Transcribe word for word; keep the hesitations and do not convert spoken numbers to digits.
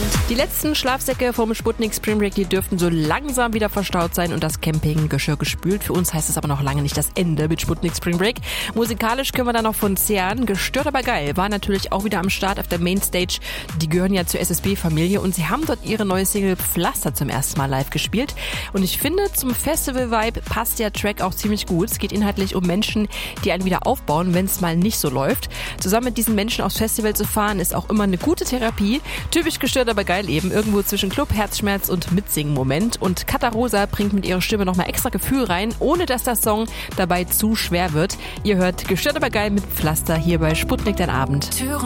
Die letzten Schlafsäcke vom Sputnik Spring Break, die dürften so langsam wieder verstaut sein und das Campinggeschirr gespült. Für uns heißt es aber noch lange nicht das Ende mit Sputnik Spring Break. Musikalisch können wir dann noch von Cern, gestört aber geil, war natürlich auch wieder am Start auf der Mainstage. Die gehören ja zur S S B-Familie und sie haben dort ihre neue Single Pflaster zum ersten Mal live gespielt. Und ich finde, zum Festival-Vibe passt der Track auch ziemlich gut. Es geht inhaltlich um Menschen, die einen wieder aufbauen, wenn es mal nicht so läuft. Zusammen mit diesen Menschen aufs Festival zu fahren, ist auch immer eine gute Therapie. Typisch gestört aber geil eben, irgendwo zwischen Club, Herzschmerz und Mitsingen-Moment. Und Katha Rosa bringt mit ihrer Stimme nochmal extra Gefühl rein, ohne dass der Song dabei zu schwer wird. Ihr hört Gestört aber geil mit Pflaster hier bei Sputnik, dein Abend. Türen